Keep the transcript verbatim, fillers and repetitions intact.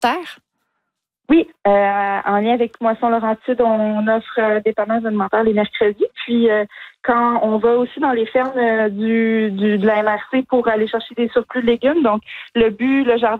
terre? Oui, euh, en lien avec Moisson Laurentide, on offre euh, dépannage alimentaire les mercredis. Puis euh, quand on va aussi dans les fermes euh, du, du de la M R C pour aller chercher des surplus de légumes. Donc le but, le jardin